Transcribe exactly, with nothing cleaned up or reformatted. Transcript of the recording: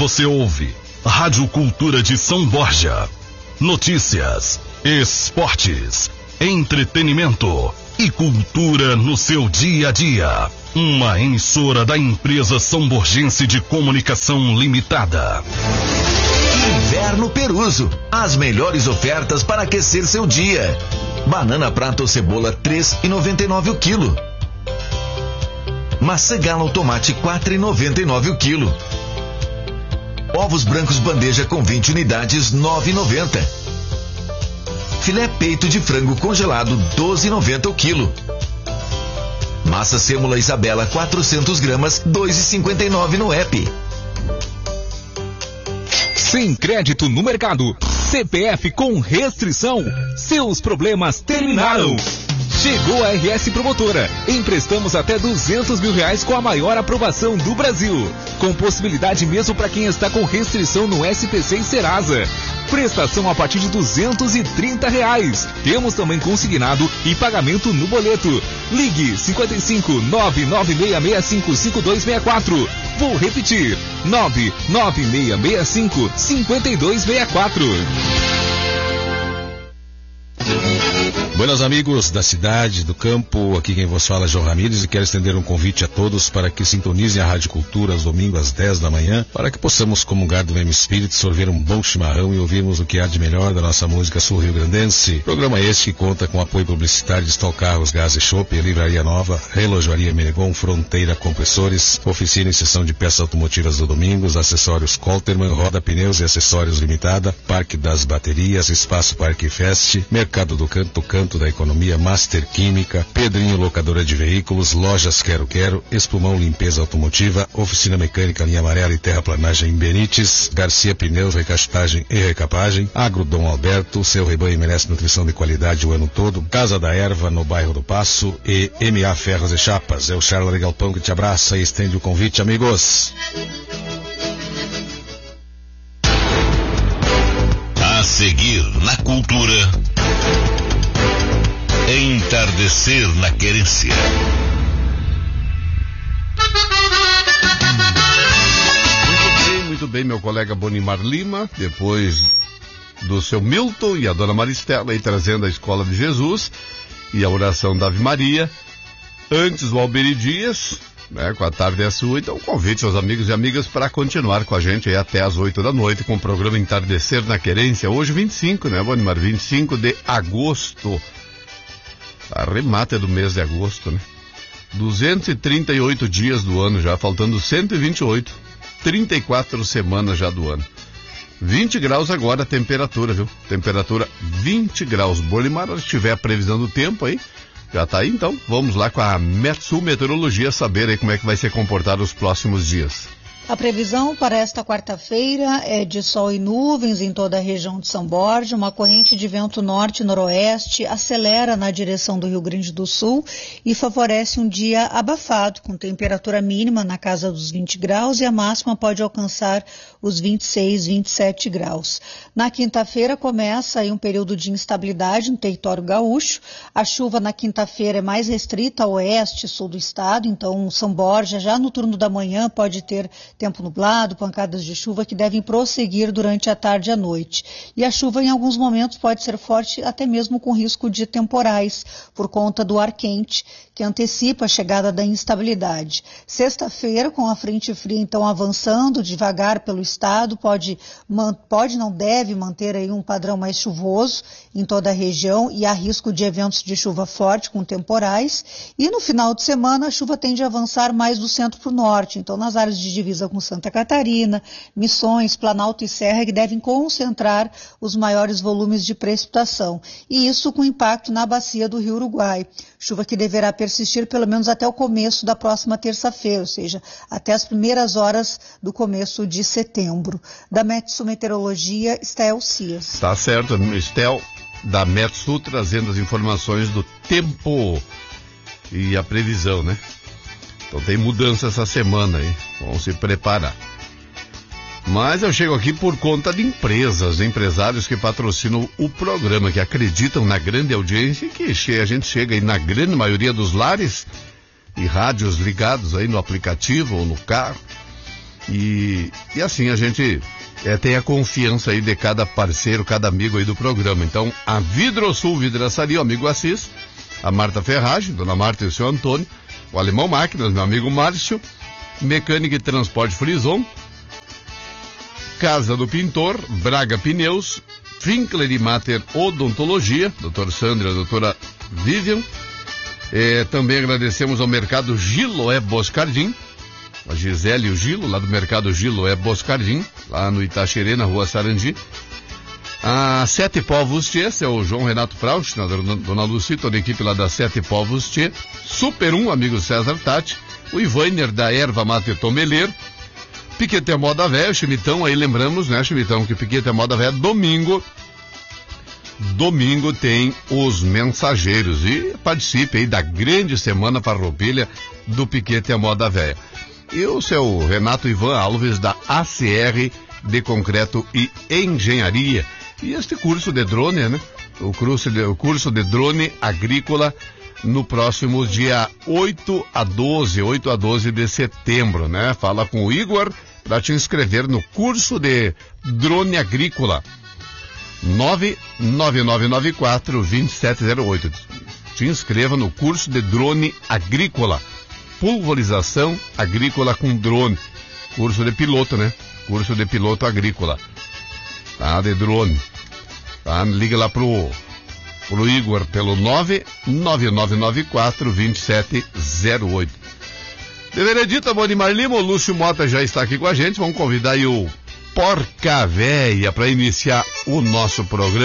você ouve Rádio Cultura de São Borja. Notícias, esportes, entretenimento e cultura no seu dia a dia. Uma emissora da empresa São Borgense de Comunicação Limitada. Inverno Peruso. As melhores ofertas para aquecer seu dia. Banana prata ou cebola três reais e noventa e nove centavos o quilo. Maçã gala ou tomate quatro reais e noventa e nove centavos o quilo. Ovos brancos bandeja com vinte unidades nove reais e noventa centavos. Filé peito de frango congelado doze reais e noventa centavos o quilo. Massa sêmula Isabela quatrocentos gramas dois reais e cinquenta e nove centavos no app. Sem crédito no mercado, C P F com restrição, seus problemas terminaram. Chegou a R S Promotora. Emprestamos até duzentos mil reais com a maior aprovação do Brasil. Com possibilidade mesmo para quem está com restrição no S P C e Serasa. Prestação a partir de duzentos e trinta reais. Temos também consignado e pagamento no boleto. Ligue cinquenta e cinco, nove nove seis seis cinco cinco dois seis quatro. Vou repetir. nove nove seis seis cinco cinco dois seis quatro. Buenos amigos da cidade, do campo, aqui quem vos fala é João Ramírez e quero estender um convite a todos para que sintonizem a Rádio Cultura aos domingos às dez da manhã, para que possamos comungar do mesmo espírito, sorver um bom chimarrão e ouvirmos o que há de melhor da nossa música sul-rio-grandense. Programa este que conta com apoio publicitário de Stock Carros, Gás e Chopp, Livraria Nova, Relojoaria Menegon, Fronteira Compressores, Oficina e Seção de Peças Automotivas do Domingos, Acessórios Colterman, Roda Pneus e Acessórios Limitada, Parque das Baterias, Espaço Parque Fest, Mercado do Canto, Canto da Economia, Master Química, Pedrinho Locadora de Veículos, Lojas Quero Quero, Espumão Limpeza Automotiva, Oficina Mecânica Linha Amarela e Terraplanagem Benites, Garcia Pneus, Recastagem e Recapagem, Agro Dom Alberto, seu rebanho merece nutrição de qualidade o ano todo, Casa da Erva no bairro do Passo e M A Ferros e Chapas. É o Charles Galpão que te abraça e estende o convite, amigos. A seguir na Cultura, Entardecer na Querência. Muito bem, muito bem, meu colega Bonimar Lima, depois do seu Milton e a dona Maristela aí trazendo a Escola de Jesus e a oração da Ave Maria. Antes o Alberi Dias, né, com a tarde é sua, então convite aos amigos e amigas para continuar com a gente aí até às oito da noite com o programa Entardecer na Querência. Hoje vinte e cinco, né, Bonimar? vinte e cinco de agosto. A remata do mês de agosto, né? duzentos e trinta e oito dias do ano já, faltando cento e vinte e oito, trinta e quatro semanas já do ano. vinte graus agora a temperatura, viu? Temperatura vinte graus. Bolimar, se tiver a previsão do tempo aí, já tá aí então. Vamos lá com a Metsul Meteorologia saber aí como é que vai se comportar os próximos dias. A previsão para esta quarta-feira é de sol e nuvens em toda a região de São Borja. Uma corrente de vento norte-noroeste acelera na direção do Rio Grande do Sul e favorece um dia abafado, com temperatura mínima na casa dos vinte graus e a máxima pode alcançar os vinte e seis, vinte e sete graus. Na quinta-feira começa aí um período de instabilidade no território gaúcho. A chuva na quinta-feira é mais restrita ao oeste e sul do estado, então São Borja já no turno da manhã pode ter tempo nublado, pancadas de chuva que devem prosseguir durante a tarde e a noite. E a chuva em alguns momentos pode ser forte, até mesmo com risco de temporais, por conta do ar quente, que antecipa a chegada da instabilidade. Sexta-feira, com a frente fria então avançando devagar pelo estado, pode, pode não deve manter aí um padrão mais chuvoso em toda a região e há risco de eventos de chuva forte com temporais. E no final de semana a chuva tende a avançar mais do centro para o norte, então nas áreas de divisa com Santa Catarina, Missões, Planalto e Serra, que devem concentrar os maiores volumes de precipitação. E isso com impacto na bacia do Rio Uruguai. Chuva que deverá persistir pelo menos até o começo da próxima terça-feira, ou seja, até as primeiras horas do começo de setembro. Da Metsul Meteorologia, Estel Cias. Tá certo, Estel da Metsul trazendo as informações do tempo e a previsão, né? Então tem mudança essa semana aí, vamos se preparar. Mas eu chego aqui por conta de empresas, de empresários que patrocinam o programa, que acreditam na grande audiência e que a gente chega aí na grande maioria dos lares e rádios ligados aí no aplicativo ou no carro. E, e assim a gente é, tem a confiança aí de cada parceiro, cada amigo aí do programa. Então, a Vidrosul Vidraçaria, o amigo Assis, a Marta Ferragem, Dona Marta e o seu Antônio, o Alemão Máquinas, meu amigo Márcio, Mecânica e Transporte Frison, Casa do Pintor, Braga Pneus, Finkler e Mater Odontologia, doutor Sandra e a doutora Vivian. É, também agradecemos ao Mercado Giloé Boscardim, a Gisele e o Gilo, lá do Mercado Giloé Boscardim, lá no Itaxerê, na Rua Sarandi. A Sete Povos Tchê, esse é o João Renato Praust, a dona Lucy, toda a equipe lá da Sete Povos Tchê. Super um, amigo César Tati, o Ivainer da Erva Mate Tomeleiro, Piquete Moda Véia, Chimitão, aí lembramos, né, Chimitão, que Piquete Moda Véia, domingo, domingo tem os mensageiros, e participe aí da grande semana farroupilha do Piquete Moda Véia. E o seu Renato Ivan Alves da A C R de Concreto e Engenharia. E este curso de drone, né? O curso de, o curso de drone agrícola no próximo dia oito a doze, oito a doze de setembro, né? Fala com o Igor para te inscrever no curso de drone agrícola. nove nove nove nove quatro, dois sete zero oito. Te inscreva no curso de drone agrícola. Pulverização agrícola com drone. Curso de piloto, né? Curso de piloto agrícola. Tá? De drone. Tá? Liga lá pro, pro Igor pelo nove nove nove nove quatro, dois sete zero oito. De Veredita, Bonimar Lima, o Lúcio Mota já está aqui com a gente. Vamos convidar aí o Porca Véia para iniciar o nosso programa.